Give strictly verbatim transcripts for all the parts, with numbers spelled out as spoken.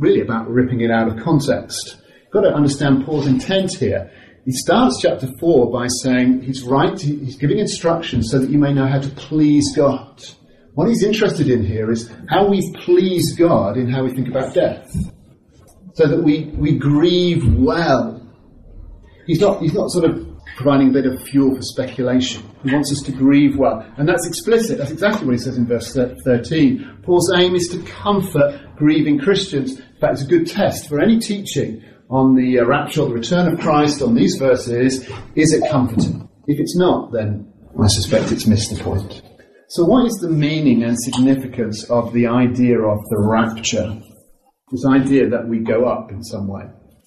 really about ripping it out of context. You've got to understand Paul's intent here. He starts chapter four by saying he's right, he's giving instructions so that you may know how to please God. What he's interested in here is how we please God in how we think about death, so that we, we grieve well. He's not, he's not sort of providing a bit of fuel for speculation. He wants us to grieve well. And that's explicit. That's exactly what he says in verse thirteen. Paul's aim is to comfort grieving Christians. In fact, it's a good test for any teaching on the uh, rapture or the return of Christ on these verses. Is it comforting? If it's not, then I suspect it's missed the point. So what is the meaning and significance of the idea of the rapture? This idea that we go up in some way.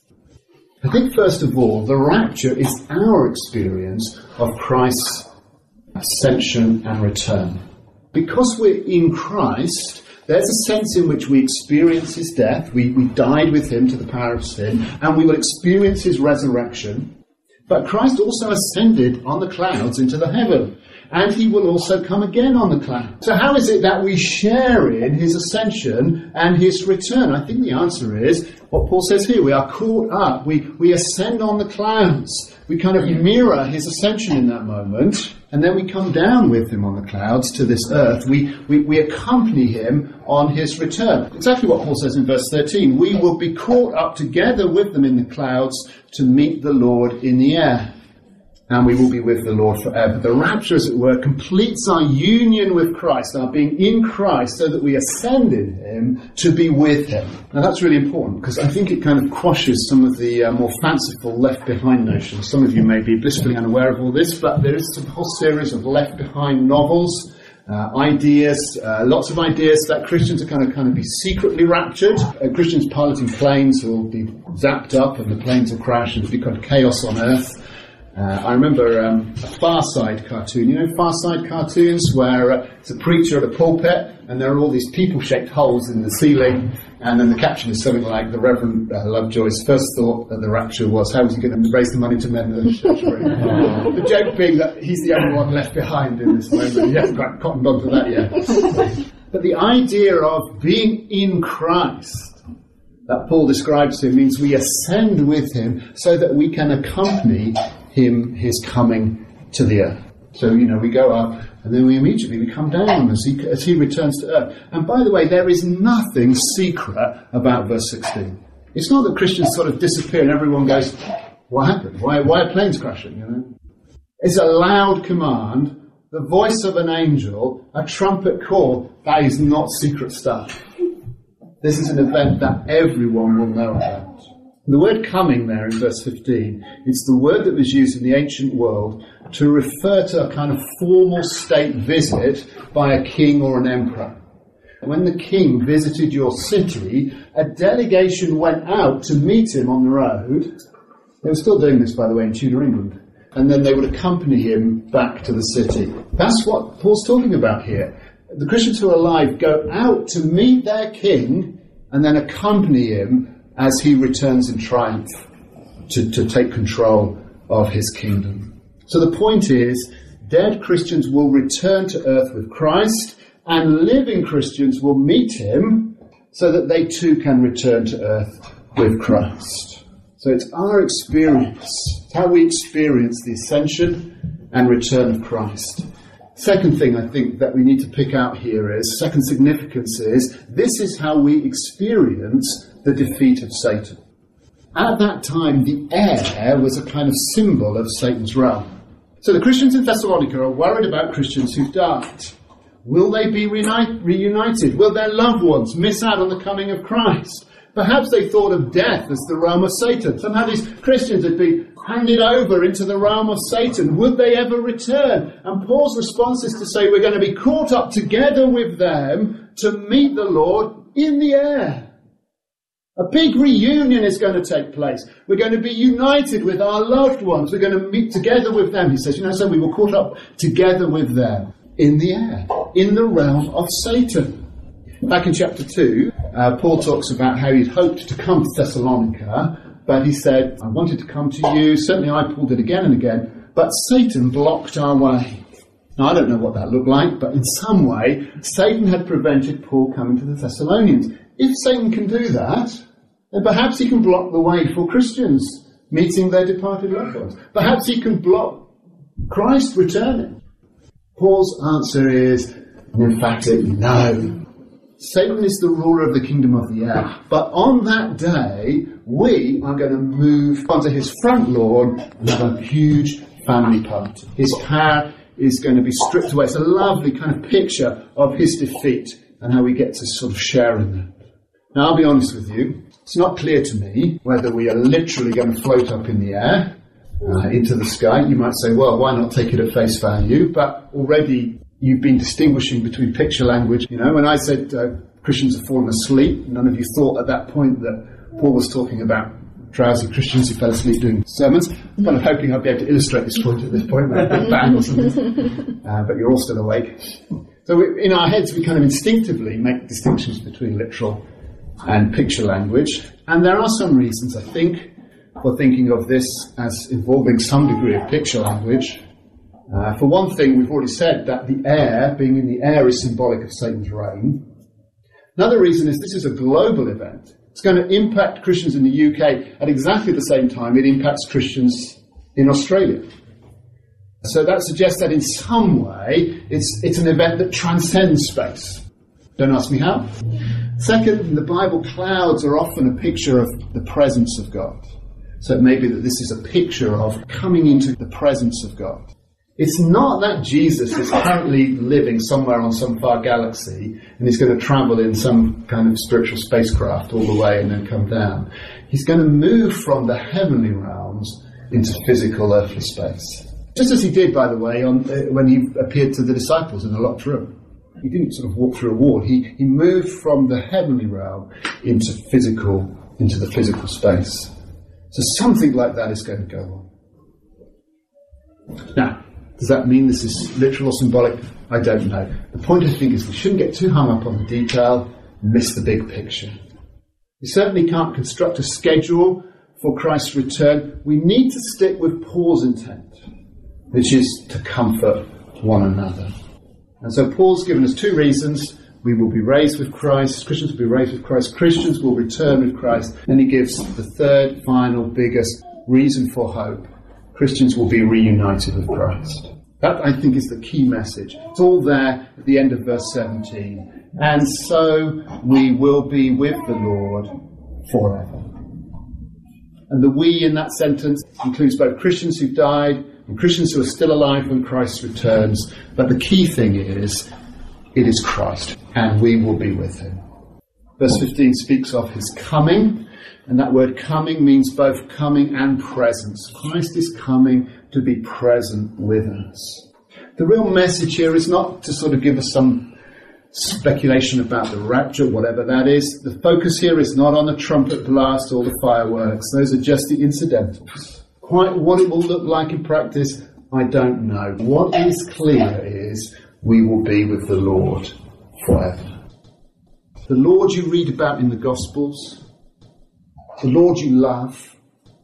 I think, first of all, the rapture is our experience of Christ's ascension and return. Because we're in Christ, there's a sense in which we experience his death. We, we died with him to the power of sin, and we will experience his resurrection. But Christ also ascended on the clouds into the heaven, and he will also come again on the clouds. So how is it that we share in his ascension and his return? I think the answer is what Paul says here. We are caught up. We, we ascend on the clouds. We kind of mirror his ascension in that moment, and then we come down with him on the clouds to this earth. We, we, we accompany him on his return. Exactly what Paul says in verse thirteen. We will be caught up together with them in the clouds to meet the Lord in the air, and we will be with the Lord forever. The rapture, as it were, completes our union with Christ, our being in Christ, so that we ascend in him to be with him. Now that's really important, because I think it kind of quashes some of the uh, more fanciful Left Behind notions. Some of you may be blissfully unaware of all this, but there is a whole series of Left Behind novels, uh, ideas, uh, lots of ideas that Christians are going to kind of be secretly raptured. Uh, Christians piloting planes will be zapped up and the planes will crash and there'll be kind of chaos on earth. Uh, I remember um, a Far Side cartoon. You know Far Side cartoons where uh, it's a preacher at a pulpit and there are all these people-shaped holes in the ceiling, and then the caption is something like, the Reverend uh, Lovejoy's first thought at the rapture was, how was he going to raise the money to mend the church? The joke being that he's the only one left behind in this moment. He hasn't quite cottoned on to that yet. But the idea of being in Christ that Paul describes here means we ascend with him so that we can accompany him, his coming to the earth. So, you know, we go up and then we immediately we come down as he, as he returns to earth. And by the way, there is nothing secret about verse sixteen. It's not that Christians sort of disappear and everyone goes, what happened? Why, why are planes crashing? You know, it's a loud command, the voice of an angel, a trumpet call. That is not secret stuff. This is an event that everyone will know about. The word coming there in verse fifteen, it's the word that was used in the ancient world to refer to a kind of formal state visit by a king or an emperor. When the king visited your city, a delegation went out to meet him on the road. They were still doing this, by the way, in Tudor England. And then they would accompany him back to the city. That's what Paul's talking about here. The Christians who are alive go out to meet their king and then accompany him as he returns in triumph to, to take control of his kingdom. So the point is, dead Christians will return to earth with Christ, and living Christians will meet him so that they too can return to earth with Christ. So it's our experience, it's how we experience the ascension and return of Christ. Second thing I think that we need to pick out here is, second significance is, this is how we experience the defeat of Satan. At that time, the air was a kind of symbol of Satan's realm. So the Christians in Thessalonica are worried about Christians who've died. Will they be reuni- reunited? Will their loved ones miss out on the coming of Christ? Perhaps they thought of death as the realm of Satan. Somehow these Christians had been handed over into the realm of Satan. Would they ever return? And Paul's response is to say we're going to be caught up together with them to meet the Lord in the air. A big reunion is going to take place. We're going to be united with our loved ones. We're going to meet together with them. He says, you know, so we were caught up together with them in the air, in the realm of Satan. Back in chapter two, uh, Paul talks about how he'd hoped to come to Thessalonica, but he said, I wanted to come to you. Certainly I pulled it again and again, but Satan blocked our way. Now, I don't know what that looked like, but in some way, Satan had prevented Paul coming to the Thessalonians. if Satan can do that, then perhaps he can block the way for Christians meeting their departed loved ones. Perhaps he can block Christ returning. Paul's answer is an emphatic no. Satan is the ruler of the kingdom of the air. But on that day, we are going to move onto his front lawn and have a huge family party. His power is going to be stripped away. It's a lovely kind of picture of his defeat and how we get to sort of share in that. Now, I'll be honest with you. It's not clear to me whether we are literally going to float up in the air uh, into the sky. You might say, well, why not take it at face value? But already you've been distinguishing between picture language. You know, when I said uh, Christians have fallen asleep, none of you thought at that point that Paul was talking about drowsy Christians who fell asleep doing sermons. I'm kind of hoping I'll be able to illustrate this point at this point with a big bang or something. Uh, but you're all still awake. So we, in our heads, we kind of instinctively make distinctions between literal and picture language. And there are some reasons, I think, for thinking of this as involving some degree of picture language. Uh, for one thing, we've already said that the air, being in the air, is symbolic of Satan's reign. Another reason is this is a global event. It's going to impact Christians in the U K at exactly the same time it impacts Christians in Australia. So that suggests that in some way it's, it's an event that transcends space. Don't ask me how. Second, in the Bible, clouds are often a picture of the presence of God. So it may be that this is a picture of coming into the presence of God. It's not that Jesus is currently living somewhere on some far galaxy and he's going to travel in some kind of spiritual spacecraft all the way and then come down. He's going to move from the heavenly realms into physical earthly space. Just as he did, by the way, on, uh, when he appeared to the disciples in the locked room. He didn't sort of walk through a wall. He, he moved from the heavenly realm into physical, into the physical space. So something like that is going to go on. Now, does that mean this is literal or symbolic? I don't know. The point, I think, is we shouldn't get too hung up on the detail and miss the big picture. We certainly can't construct a schedule for Christ's return. We need to stick with Paul's intent, which is to comfort one another. And so Paul's given us two reasons. We will be raised with Christ. Christians will be raised with Christ. Christians will return with Christ. Then he gives the third, final, biggest reason for hope. Christians will be reunited with Christ. That, I think, is the key message. It's all there at the end of verse seventeen. And so we will be with the Lord forever. And the we in that sentence includes both Christians who died and Christians who are still alive when Christ returns. But the key thing is, it is Christ, and we will be with him. Verse fifteen speaks of his coming. And that word coming means both coming and presence. Christ is coming to be present with us. The real message here is not to sort of give us some speculation about the rapture, whatever that is. The focus here is not on the trumpet blast or the fireworks. Those are just the incidentals. Quite what it will look like in practice, I don't know. What is clear is we will be with the Lord forever. The Lord you read about in the Gospels, the Lord you love,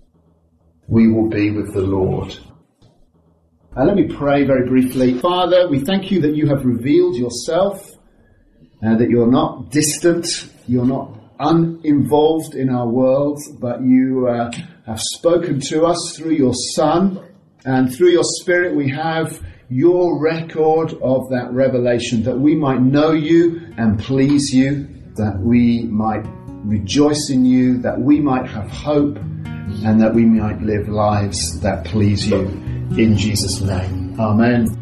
we will be with the Lord. Now let me pray very briefly. Father, we thank you that you have revealed yourself, uh, that you're not distant, you're not uninvolved in our world, but you uh, have spoken to us through your Son, and through your Spirit we have your record of that revelation, that we might know you and please you, that we might rejoice in you, that we might have hope, and that we might live lives that please you. In Jesus' name. Amen.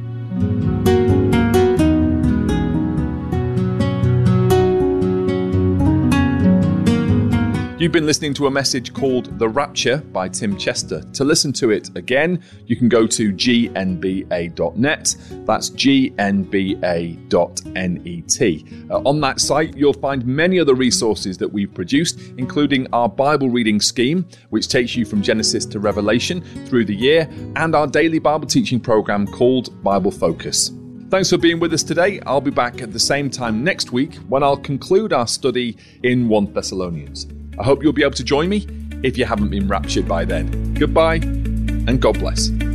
You've been listening to a message called The Rapture by Tim Chester. To listen to it again, you can go to g n b a dot net. That's g n b a dot net. Uh, on that site, you'll find many other resources that we've produced, including our Bible reading scheme, which takes you from Genesis to Revelation through the year, and our daily Bible teaching program called Bible Focus. Thanks for being with us today. I'll be back at the same time next week when I'll conclude our study in First Thessalonians. I hope you'll be able to join me if you haven't been raptured by then. Goodbye and God bless.